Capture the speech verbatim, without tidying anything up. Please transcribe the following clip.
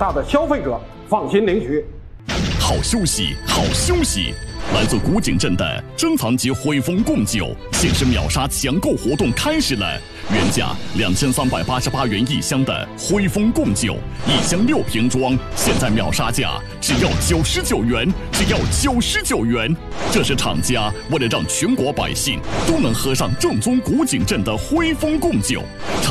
大的消费者放心领取。 好休息，好休息！来自古井镇的珍藏级汇丰贡酒限时秒杀抢购活动开始了，原价两千三百八十八元一箱的汇丰贡酒，一箱六瓶装，现在秒杀价只要九十九元，只要九十九元。这是厂家为了让全国百姓都能喝上正宗古井镇的汇丰贡酒，厂